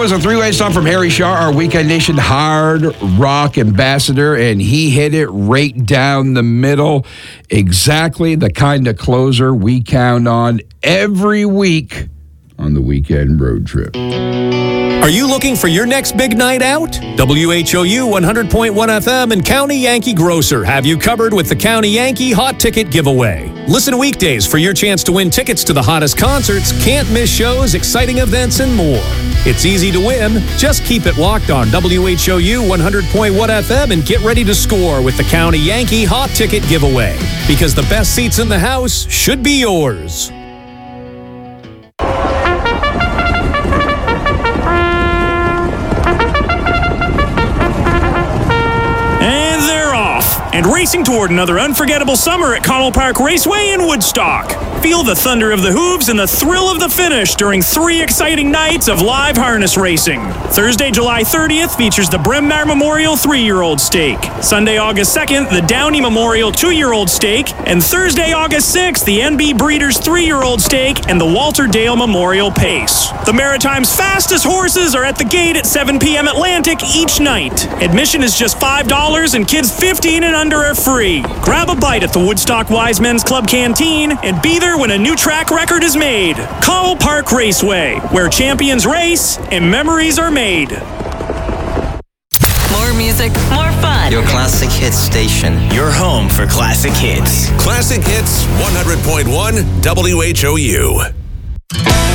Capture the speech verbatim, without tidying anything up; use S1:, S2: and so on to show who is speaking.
S1: was a three-way song from Harry Shaw, our Weekend Nation hard rock ambassador, and he hit it right down the middle. Exactly the kind of closer we count on every week on the Weekend Road Trip.
S2: Are you looking for your next big night out? W H O U one hundred point one F M and County Yankee Grocer have you covered with the County Yankee Hot Ticket Giveaway. Listen weekdays for your chance to win tickets to the hottest concerts, can't miss shows, exciting events, and more. It's easy to win. Just keep it locked on W H O U one hundred point one F M and get ready to score with the County Yankee Hot Ticket Giveaway. Because the best seats in the house should be yours.
S3: And racing toward another unforgettable summer at Connell Park Raceway in Woodstock. Feel the thunder of the hooves and the thrill of the finish during three exciting nights of live harness racing. Thursday, July thirtieth features the Bryn Mawr Memorial three-year-old Stake. Sunday, August second, the Downey Memorial two-year-old Stake. And Thursday, August sixth, the N B Breeders three-year-old Stake and the Walter Dale Memorial Pace. The Maritime's fastest horses are at the gate at seven p.m. Atlantic each night. Admission is just five dollars and kids fifteen and under are free. Grab a bite at the Woodstock Wise Men's Club Canteen and be there when a new track record is made. Connell Park Raceway, where champions race and memories are made.
S4: More music, more fun.
S5: Your classic hits station.
S6: Your home for classic hits.
S7: Classic Hits one hundred point one W H O U.